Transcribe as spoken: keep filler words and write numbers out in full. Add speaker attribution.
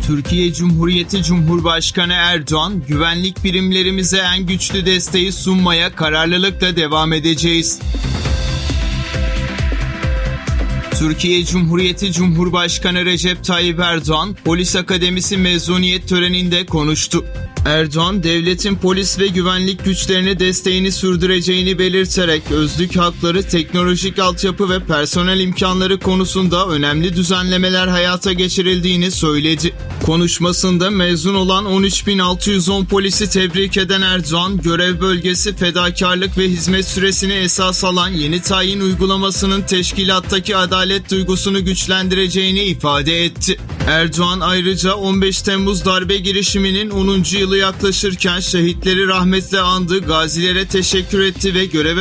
Speaker 1: Türkiye Cumhuriyeti Cumhurbaşkanı Erdoğan, güvenlik birimlerimize en güçlü desteği sunmaya kararlılıkla devam edeceğiz. Türkiye Cumhuriyeti Cumhurbaşkanı Recep Tayyip Erdoğan, Polis Akademisi mezuniyet töreninde konuştu. Erdoğan, devletin polis ve güvenlik güçlerine desteğini sürdüreceğini belirterek özlük hakları, teknolojik altyapı ve personel imkanları konusunda önemli düzenlemeler hayata geçirildiğini söyledi. Konuşmasında mezun olan on üç bin altı yüz on polisi tebrik eden Erdoğan, görev bölgesi, fedakarlık ve hizmet süresini esas alan yeni tayin uygulamasının teşkilattaki adalet duygusunu güçlendireceğini ifade etti. Erdoğan ayrıca on beş Temmuz darbe girişiminin onuncu yılı yaklaşırken şehitleri rahmetle andı, gazilere teşekkür etti ve göreve